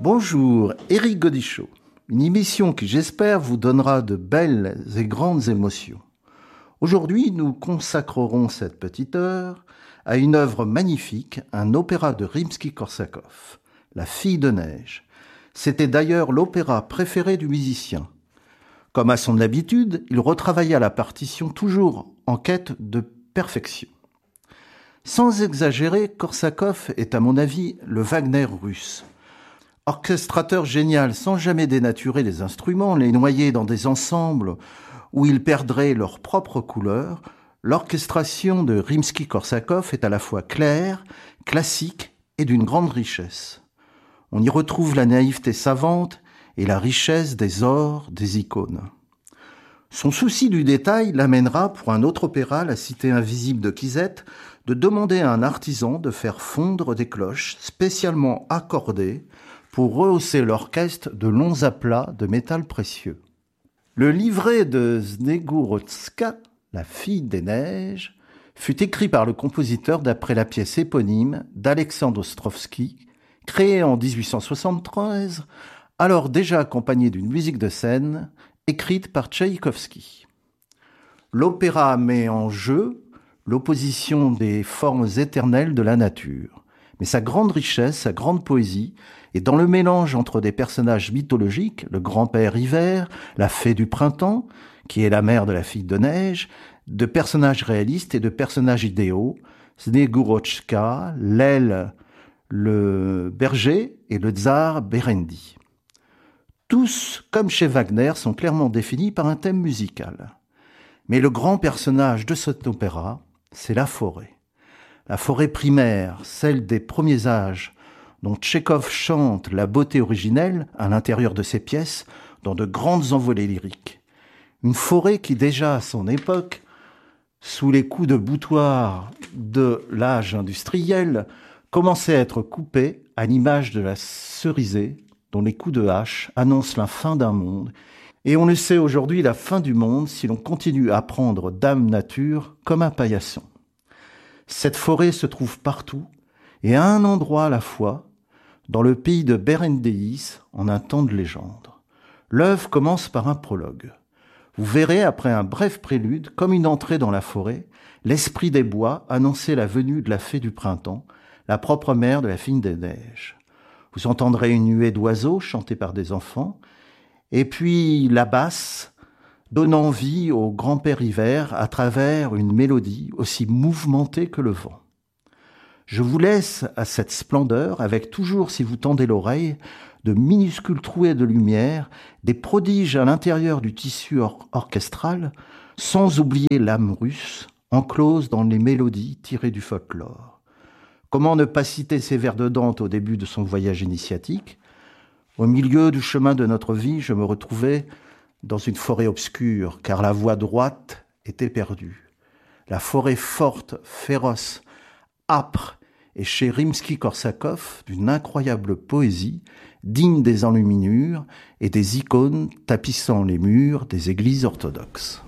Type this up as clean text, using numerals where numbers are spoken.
Bonjour, Éric Godichaud. Une émission qui, j'espère, vous donnera de belles et grandes émotions. Aujourd'hui, nous consacrerons cette petite heure à une œuvre magnifique, un opéra de Rimsky-Korsakov, La Fille de neige. C'était d'ailleurs l'opéra préféré du musicien. Comme à son habitude, il retravailla la partition toujours en quête de perfection. Sans exagérer, Korsakov est à mon avis le Wagner russe. Orchestrateur génial sans jamais dénaturer les instruments, les noyer dans des ensembles où ils perdraient leur propre couleur, l'orchestration de Rimsky-Korsakov est à la fois claire, classique et d'une grande richesse. On y retrouve la naïveté savante et la richesse des ors, des icônes. Son souci du détail l'amènera, pour un autre opéra, La Cité invisible de Kizet, de demander à un artisan de faire fondre des cloches spécialement accordées pour rehausser l'orchestre de longs aplats de métal précieux. Le livret de Snegurochka, La Fille des neiges, fut écrit par le compositeur d'après la pièce éponyme d'Alexandre Ostrovsky, créée en 1873, alors déjà accompagnée d'une musique de scène écrite par Tchaïkovski. L'opéra met en jeu l'opposition des formes éternelles de la nature, mais sa grande richesse, sa grande poésie est dans le mélange entre des personnages mythologiques, le grand-père hiver, la fée du printemps, qui est la mère de la fille de neige, de personnages réalistes et de personnages idéaux, Snegurochka, l'aile, le berger et le tsar Berendi. Tous, comme chez Wagner, sont clairement définis par un thème musical. Mais le grand personnage de cet opéra, c'est la forêt. La forêt primaire, celle des premiers âges, dont Tchekhov chante la beauté originelle à l'intérieur de ses pièces dans de grandes envolées lyriques. Une forêt qui déjà à son époque, sous les coups de boutoir de l'âge industriel, commençait à être coupée à l'image de la cerisée dont les coups de hache annoncent la fin d'un monde. Et on le sait aujourd'hui, la fin du monde si l'on continue à prendre Dame Nature comme un paillasson. Cette forêt se trouve partout et à un endroit à la fois, dans le pays de Berendéis, en un temps de légende. L'œuvre commence par un prologue. Vous verrez, après un bref prélude, comme une entrée dans la forêt, l'esprit des bois annoncer la venue de la fée du printemps, la propre mère de la fille des neiges. Vous entendrez une nuée d'oiseaux chantée par des enfants, et puis la basse, donnant vie au grand-père hiver à travers une mélodie aussi mouvementée que le vent. Je vous laisse à cette splendeur avec toujours, si vous tendez l'oreille, de minuscules trouées de lumière, des prodiges à l'intérieur du tissu orchestral, sans oublier l'âme russe, enclose dans les mélodies tirées du folklore. Comment ne pas citer ces vers de Dante au début de son voyage initiatique ? Au milieu du chemin de notre vie, je me retrouvais dans une forêt obscure, car la voie droite était perdue. La forêt forte, féroce, âpre et chez Rimsky-Korsakov d'une incroyable poésie, digne des enluminures et des icônes tapissant les murs des églises orthodoxes.